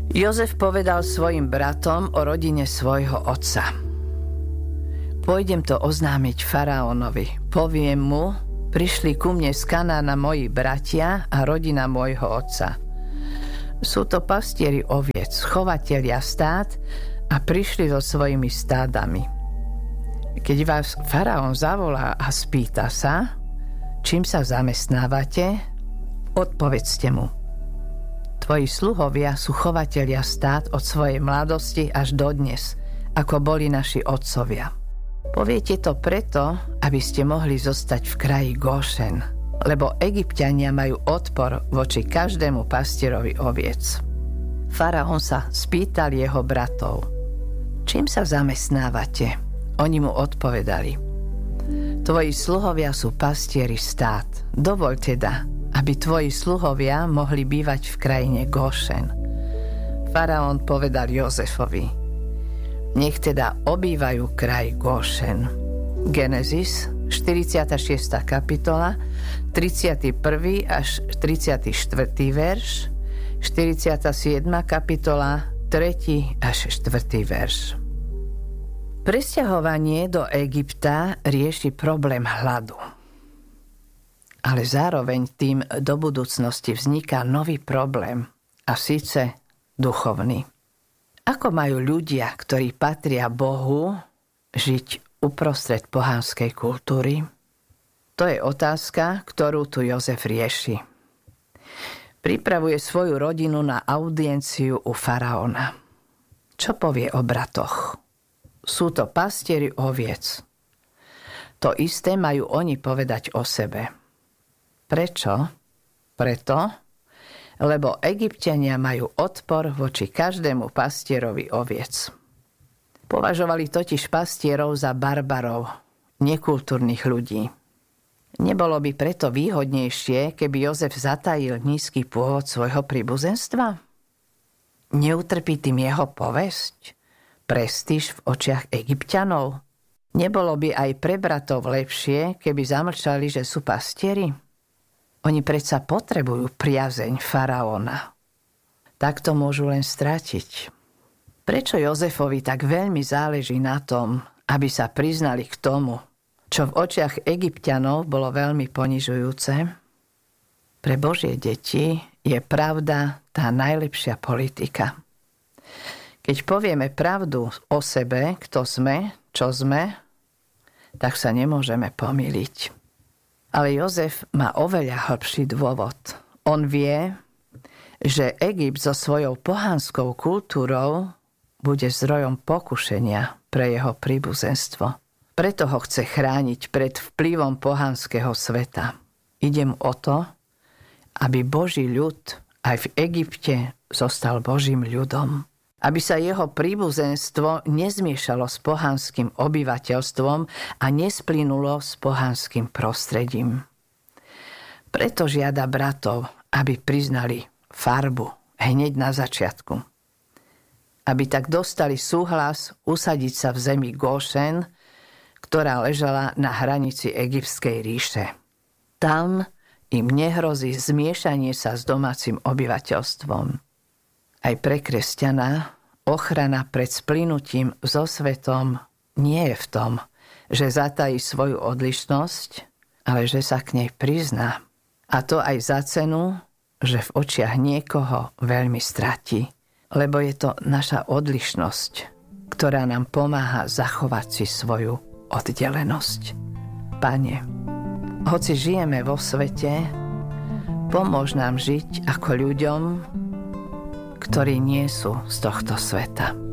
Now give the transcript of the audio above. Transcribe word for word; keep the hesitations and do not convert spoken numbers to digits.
Jozef povedal svojim bratom o rodine svojho otca. Pôjdem to oznámiť faraónovi. Poviem mu, prišli ku mne z Kanána moji bratia a rodina môjho otca. Sú to pastieri oviec, chovatelia stát a prišli so svojimi stádami. Keď vás faraón zavolá a spýta sa, čím sa zamestnávate, odpovedzte mu. Tvoji sluhovia sú chovatelia stát od svojej mladosti až dodnes, ako boli naši otcovia. Poviete to preto, aby ste mohli zostať v kraji Góšen, lebo Egypťania majú odpor voči každému pastierovi oviec. Faraón sa spýtal jeho bratov, čím sa zamestnávate? Oni mu odpovedali, tvoji sluhovia sú pastieri stát. Dovoľ teda, aby tvoji sluhovia mohli bývať v krajine Góšen. Faraón povedal Jozefovi, nech teda obývajú kraj Góšen. Genesis, štyridsiata šiesta kapitola, tridsiaty prvý až tridsiaty štvrtý verš, štyridsiata siedma kapitola, tretí až štvrtý verš. Presťahovanie do Egypta rieši problém hladu. Ale zároveň tým do budúcnosti vzniká nový problém, a síce duchovný. Ako majú ľudia, ktorí patria Bohu, žiť uprostred pohanskej kultúry? To je otázka, ktorú tu Jozef rieši. Pripravuje svoju rodinu na audienciu u faraóna. Čo povie o bratoch? Sú to pastieri oviec. To isté majú oni povedať o sebe. Prečo? Preto, lebo Egypťania majú odpor voči každému pastierovi oviec. Považovali totiž pastierov za barbarov, nekultúrnych ľudí. Nebolo by preto výhodnejšie, keby Jozef zatajil nízky pôvod svojho príbuzenstva? Neutrpí tým jeho povesť? Prestíž v očiach Egypťanov? Nebolo by aj pre bratov lepšie, keby zamlčali, že sú pastieri? Oni predsa potrebujú priazeň faraóna. Tak to môžu len stratiť. Prečo Jozefovi tak veľmi záleží na tom, aby sa priznali k tomu, čo v očiach Egypťanov bolo veľmi ponižujúce? Pre Božie deti je pravda tá najlepšia politika. Keď povieme pravdu o sebe, kto sme, čo sme, tak sa nemôžeme pomýliť. Ale Jozef má oveľa hlbší dôvod. On vie, že Egypt so svojou pohanskou kultúrou bude zdrojom pokušenia pre jeho príbuzenstvo. Preto ho chce chrániť pred vplyvom pohanského sveta. Ide mu o to, aby Boží ľud aj v Egypte zostal Božím ľudom. Aby sa jeho príbuzenstvo nezmiešalo s pohanským obyvateľstvom a nesplynulo s pohanským prostredím. Preto žiada bratov, aby priznali farbu hneď na začiatku. Aby tak dostali súhlas usadiť sa v zemi Góšen, ktorá ležala na hranici Egyptskej ríše. Tam im nehrozí zmiešanie sa s domácim obyvateľstvom. Aj pre kresťana ochrana pred splynutím so svetom nie je v tom, že zatají svoju odlišnosť, ale že sa k nej prizná. A to aj za cenu, že v očiach niekoho veľmi stratí. Lebo je to naša odlišnosť, ktorá nám pomáha zachovať si svoju oddelenosť. Pane, hoci žijeme vo svete, pomôž nám žiť ako ľuďom, ktorí nie sú z tohto sveta.